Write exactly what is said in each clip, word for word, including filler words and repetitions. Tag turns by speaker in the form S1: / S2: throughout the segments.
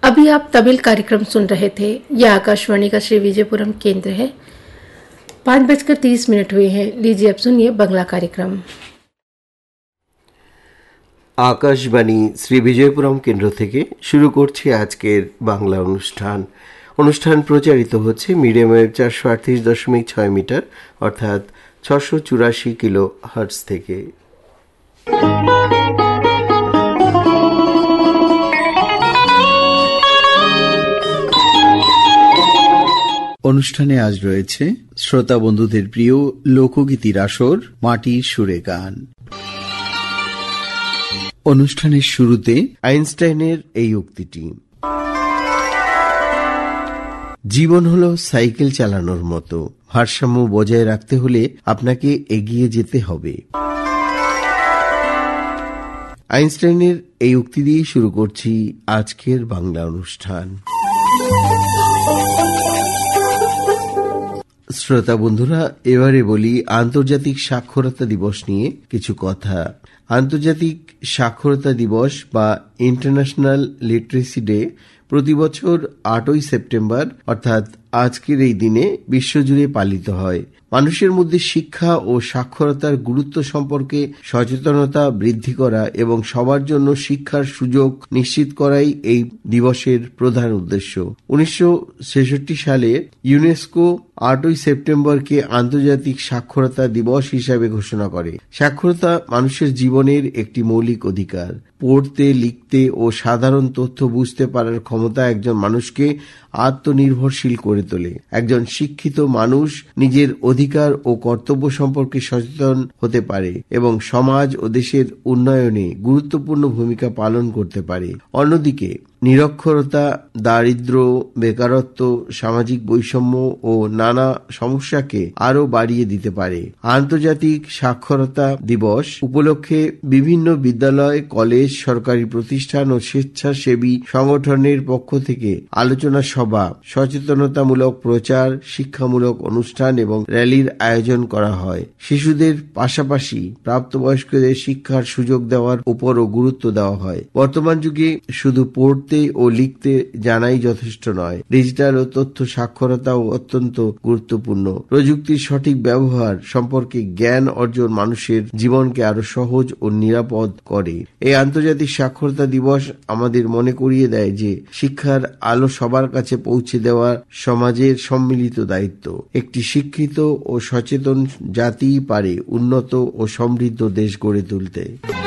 S1: अभी आप तमिल कार्यक्रम सुन रहे थे। यह आकाशवाणी का श्री विजयपुरम केंद्र है। पाँच बजकर तीस मिनट हुए हैं। लीजिए अब सुनिए बांग्ला कार्यक्रम।
S2: আকাশবাণী শ্রী বিজয়পুরম কেন্দ্র থেকে শুরু করছি আজকের বাংলা অনুষ্ঠান। অনুষ্ঠান প্রচারিত হচ্ছে মিডিয়াম ওয়েভ চারশো আটত্রিশ দশমিক ছয় মিটার অর্থাৎ ছশো চুরাশি কিলো হার্টজ থেকে।
S3: অনুষ্ঠানে আজ রয়েছে শ্রোতা বন্ধুদের প্রিয় লোকগীতির আসর, মাটির সুরে গান। অনুষ্ঠানের শুরুতে
S2: আইনস্টাইনের এই উক্তিটি, জীবন হলো সাইকেল চালানোর মতো, ভারসাম্য বজায় রাখতে হলে আপনাকে এগিয়ে যেতে হবে। আইনস্টাইনের এই উক্তি দিয়ে শুরু করছি আজকের বাংলা অনুষ্ঠান। শ্রোতা বন্ধুরা, এবারে বলি আন্তর্জাতিক সাক্ষরতা দিবস নিয়ে কিছু কথা। আন্তর্জাতিক সাক্ষরতা দিবস বা ইন্টারন্যাশনাল লিটারেসি ডে প্রতি বছর আটই সেপ্টেম্বর অর্থাৎ আজকের এই দিনে বিশ্বজুড়ে পালিত হয়। মানুষের মধ্যে শিক্ষা ও সাক্ষরতার গুরুত্ব সম্পর্কে সচেতনতা বৃদ্ধি করা এবং সবার জন্য শিক্ষার সুযোগ নিশ্চিত করাই এই দিবসের প্রধান উদ্দেশ্য। উনিশশো ছেষট্টি সালে ইউনেস্কো আটই সেপ্টেম্বরকে আন্তর্জাতিক সাক্ষরতা দিবস হিসাবে ঘোষণা করে। সাক্ষরতা মানুষের জীবনের একটি মৌলিক অধিকার। পড়তে, লিখতে ও সাধারণ তথ্য বুঝতে পারার ক্ষমতা একজন মানুষকে আত্মনির্ভরশীল করে তোলে। একজন শিক্ষিত মানুষ নিজের অধিকার ও কর্তব্য সম্পর্কে সচেতন হতে পারে এবং সমাজ ও দেশের উন্নয়নে গুরুত্বপূর্ণ ভূমিকা পালন করতে পারে। অন্যদিকে নিরক্ষরতা, দারিদ্র্য, বেকারত্ব, সামাজিক বৈষম্য ও নানা সমস্যাকে আরও বাড়িয়ে দিতে পারে। আন্তর্জাতিক সাক্ষরতা দিবস উপলক্ষে বিভিন্ন বিদ্যালয়, কলেজ, সরকারি প্রতিষ্ঠান ও স্বেচ্ছাসেবী সংগঠনের পক্ষ থেকে আলোচনা সভা, সচেতনতামূলক প্রচার, শিক্ষামূলক অনুষ্ঠান এবং র্যালির আয়োজন করা হয়। শিশুদের পাশাপাশি প্রাপ্তবয়স্কদের শিক্ষার সুযোগ দেওয়ার উপরও গুরুত্ব দেওয়া হয়। বর্তমান যুগে শুধু পড়তে ও লিখতে জানাই যথেষ্ট নয়, ডিজিটাল ও তথ্য সাক্ষরতাও অত্যন্ত গুরুত্বপূর্ণ। প্রযুক্তির সঠিক ব্যবহার সম্পর্কে জ্ঞান অর্জন মানুষের জীবনকে আরো সহজ ও নিরাপদ করে। এই আন্তর্জাতিক সাক্ষরতা দিবস আমাদের মনে করিয়ে দেয় যে শিক্ষার আলো সবার কাছে পৌঁছে দেওয়া সমাজের সম্মিলিত দায়িত্ব। একটি শিক্ষিত ও সচেতন জাতিই পারে উন্নত ও সমৃদ্ধ দেশ গড়ে তুলতে।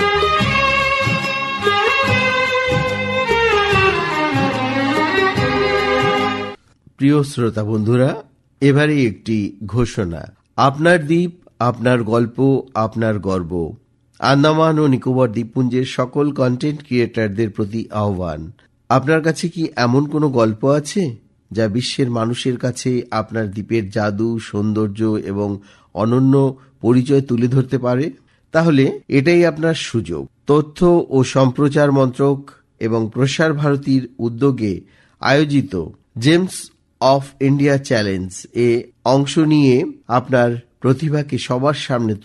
S2: প্রিয় শ্রোতা বন্ধুরা, এবারে একটি ঘোষণা। আপনার দ্বীপ, আপনার গল্প, আপনার গর্ব। আন্দামান ও নিকোবর দ্বীপপুঞ্জের সকল কন্টেন্ট ক্রিয়েটরদের প্রতি আহ্বান। আপনার কাছে কি এমন কোনো গল্প আছে যা বিশ্বের মানুষের কাছে আপনার দ্বীপের জাদু, সৌন্দর্য এবং অনন্য পরিচয় তুলে ধরতে পারে? তাহলে এটাই আপনার সুযোগ। তথ্য ও সম্প্রচার মন্ত্রক এবং প্রসার ভারতীর উদ্যোগে আয়োজিত জেমস অফ ইন্ডিয়া চ্যালেঞ্জ এ অংশ নিয়ে আপনার প্রতিভাকে সবার সামনে